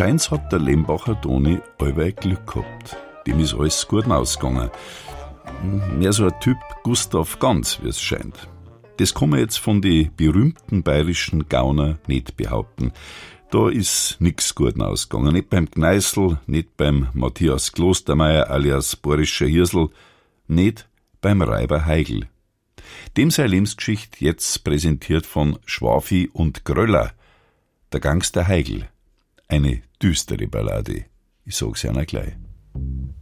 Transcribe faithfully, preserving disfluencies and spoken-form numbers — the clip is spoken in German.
Scheint's hat der Lembacher Toni allweil Glück gehabt. Dem ist alles gut ausgegangen. Mehr so ein Typ Gustav Ganz, wie es scheint. Das kann man jetzt von den berühmten bayerischen Gauner nicht behaupten. Da ist nix gut ausgegangen. Nicht beim Gneißl, nicht beim Matthias Klostermeier alias Borischer Hirsl, nicht beim Reiber Heigl. Dem sei Lebensgeschichte jetzt präsentiert von Schwafi und Gröller, der Gangster Heigl. Eine düstere Ballade. Ich sag's einer gleich.